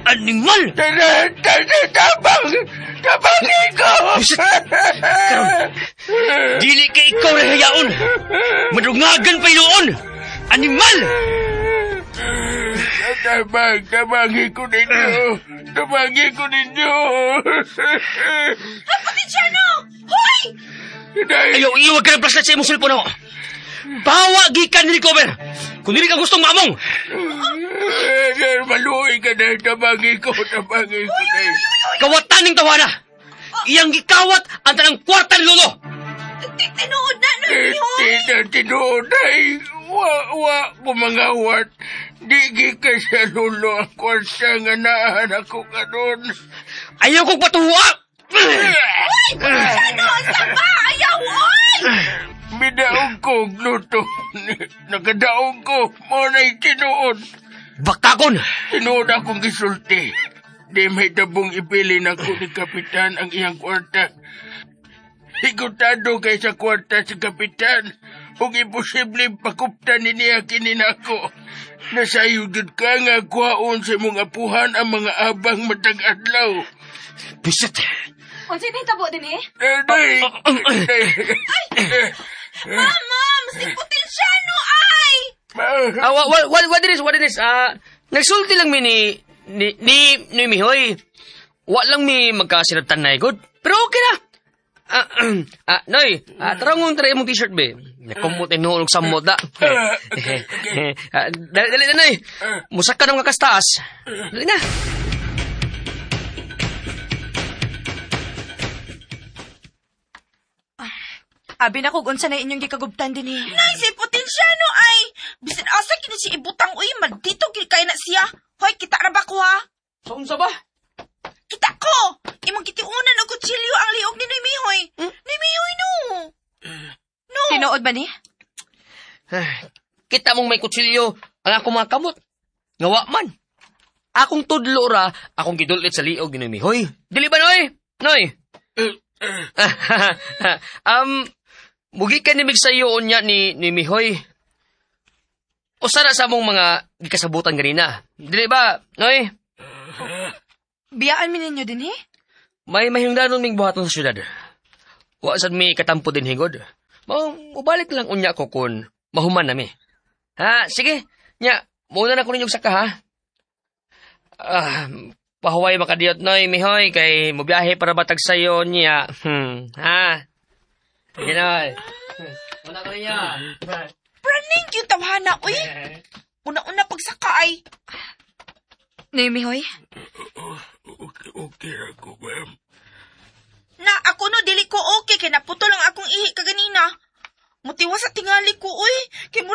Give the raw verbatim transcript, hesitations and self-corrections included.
Animal! Tabang! Tabangin ko! Karon, dili ka ikaw na hayaon. Madungagan pa inoon. Animal! Tabang, tabangin ko ninyo. Tabangin ko ninyo. Kapatisyano! Hoy! Ayaw, iwag ka ng plaslat sa imong cellphone ako. Bawa gikan ni recover. Kung hindi ka gustong mamong. Maluoy ka na. Tabangin ko, tabangin ko na. Kawatan ng tawana. Iyang gikawat ang tanang kwarta ni Lolo. Tinuod na, Noy! Tinuod na. Wa, wa, pumangawat. Di ka sa Lolo ang kwarta nga naahan ako kanon. Ayaw kong patuwa. Ano? Saba! Ayaw! Oy! Midaog ko, Gluto. Nakadaog ko. Muna'y tinuod. Bakakon. Tinuod akong gisulti. Di may tabong ipili na ko ni Kapitan ang iyang kwarta. Higutado kay sa kwarta si Kapitan. Kung imposible pakuptan ni niya kininako. Nasayugid ka nga kuhaon sa mong apuhan ang mga abang matag adlaw. Bisit. Kung sino tabo din eh? Day! Mama! Si Potensyano ay! Ah, what, what, what, what it is, what it is, ah, nagsulti lang mi ni, ni, ni, ni Mihoy. Wa lang mi magkasiratan na igod. Pero okay na. Ah, ah, Noy, ah, tarangong try mong t-shirt, be. Nakumot yung nulog sa moda. Ah, dali, dali na, Noy. Musak ka ng kakastaas. Dali na. Abi na kung unsa na inyong gikagubtan din eh. Nay, si Potensyano ay! Bisan asa kini si ibutang uy, maldito gil kay na siya. Hoy, kita na ba ko ha? Saan sa ba? Kita ko! Imong kitiunan og kutsilyo ang liog ni Noy Mihoy. Hmm? Noy Mihoy, no! No! Tinuod ba ni? Kita mong may kutsilyo ang akong mga kamot. Ngawa man. Akong tudlo ra, akong gidulit sa liog ni Mihoy. Dili ba, Noy? Noy? um, mugi ka nimig sa iyo niya ni, ni Mihoy. O sana sa mong mga gikasabutan ganina. Dili ba, Noy? Biyaan mi ninyo din eh? May mahingdanon ming buhaton sa syudad. Wa sad mi katampo din higod. Ma, mubalik lang unya ko kun mahuman nami. Ha, sige. Nya, muna na ko ninyong saka ha. Ah, pahuway makadiyot Noy Mihoy kay mobiyahe para batag sayo niya. Hmm, ha. Sige Noy. Muna ko niya. Praning yung tawhana, uy! Una-una pagsakay. Noy Mihoy? Okay, okay ako, ma'am. Na, ako no, dili ko okay, kaya naputol ang akong ihi kaganina. Mutiwa sa tingali ko, uy.